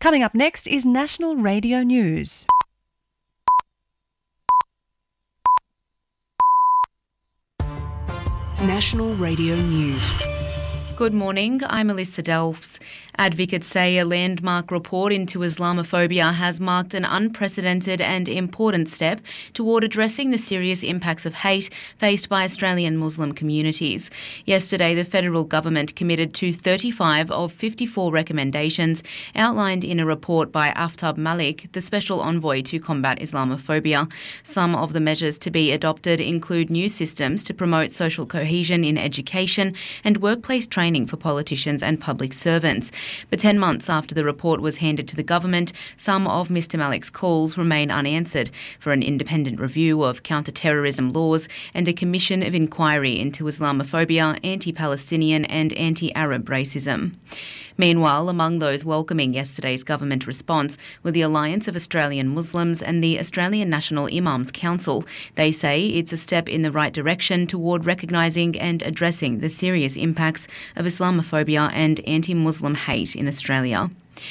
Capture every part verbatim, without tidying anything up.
Coming up next is National Radio News. National Radio News. Good morning, I'm Alyssa Delfs. Advocates say a landmark report into Islamophobia has marked an unprecedented and important step toward addressing the serious impacts of hate faced by Australian Muslim communities. Yesterday, the federal government committed to thirty-five of fifty-four recommendations outlined in a report by Aftab Malik, the Special Envoy to combat Islamophobia. Some of the measures to be adopted include new systems to promote social cohesion in education and workplace training for politicians and public servants. But ten months after the report was handed to the government, some of Mr Malik's calls remain unanswered for an independent review of counter-terrorism laws and a commission of inquiry into Islamophobia, anti-Palestinian and anti-Arab racism. Meanwhile, among those welcoming yesterday's government response were the Alliance of Australian Muslims and the Australian National Imams Council. They say it's a step in the right direction toward recognising and addressing the serious impacts of Islamophobia and anti-Muslim hate in Australia.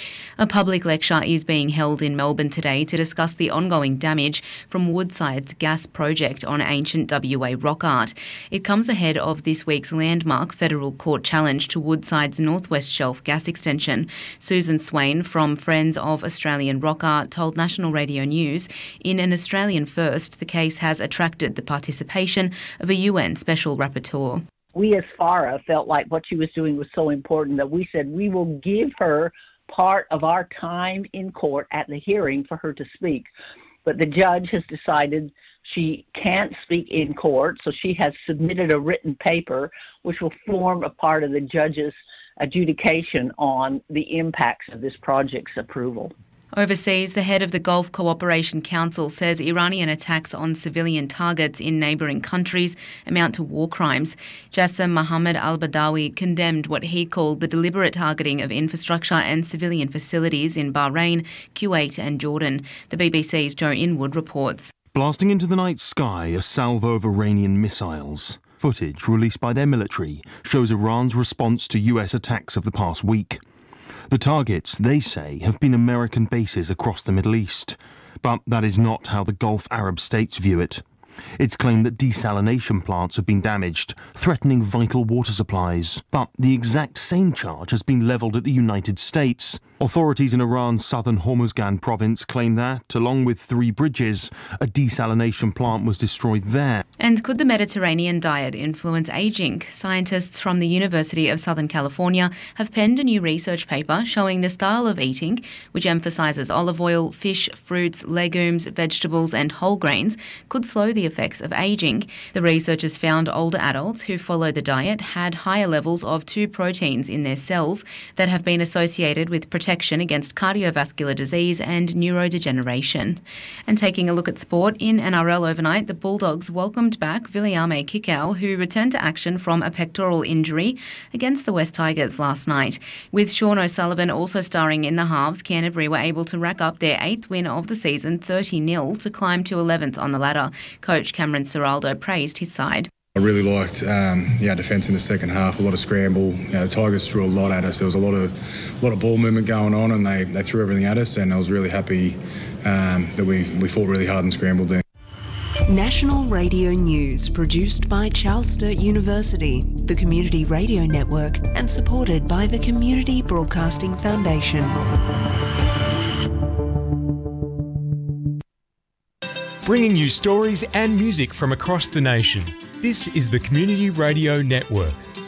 A public lecture is being held in Melbourne today to discuss the ongoing damage from Woodside's gas project on ancient W A rock art. It comes ahead of this week's landmark federal court challenge to Woodside's Northwest Shelf gas extension. Susan Swain from Friends of Australian Rock Art told National Radio News, in an Australian first, the case has attracted the participation of a U N Special Rapporteur. We as FARA felt like what she was doing was so important that we said we will give her part of our time in court at the hearing for her to speak. But the judge has decided she can't speak in court, so she has submitted a written paper which will form a part of the judge's adjudication on the impacts of this project's approval. Overseas, the head of the Gulf Cooperation Council says Iranian attacks on civilian targets in neighbouring countries amount to war crimes. Jassim Mohammed al-Badawi condemned what he called the deliberate targeting of infrastructure and civilian facilities in Bahrain, Kuwait and Jordan. The B B C's Joe Inwood reports. Blasting into the night sky, a salvo of Iranian missiles. Footage released by their military shows Iran's response to U S attacks of the past week. The targets, they say, have been American bases across the Middle East. But that is not how the Gulf Arab states view it. It's claimed that desalination plants have been damaged, threatening vital water supplies. But the exact same charge has been levelled at the United States. Authorities in Iran's southern Hormuzgan province claim that, along with three bridges, a desalination plant was destroyed there. And could the Mediterranean diet influence ageing? Scientists from the University of Southern California have penned a new research paper showing the style of eating, which emphasises olive oil, fish, fruits, legumes, vegetables and whole grains, could slow the effects of ageing. The researchers found older adults who followed the diet had higher levels of two proteins in their cells that have been associated with protection against cardiovascular disease and neurodegeneration. And taking a look at sport, in N R L overnight, the Bulldogs welcomed back Viliame Kikau, who returned to action from a pectoral injury against the West Tigers last night. With Sean O'Sullivan also starring in the halves, Canterbury were able to rack up their eighth win of the season, thirty nil, to climb to eleventh on the ladder. Coach Cameron Ciraldo praised his side. I really liked um, yeah, defence in the second half, a lot of scramble. You know, the Tigers threw a lot at us. There was a lot of lot of ball movement going on and they, they threw everything at us, and I was really happy um, that we, we fought really hard and scrambled there. National Radio News, produced by Charles Sturt University, the Community Radio Network, and supported by the Community Broadcasting Foundation. Bringing you stories and music from across the nation. This is the Community Radio Network.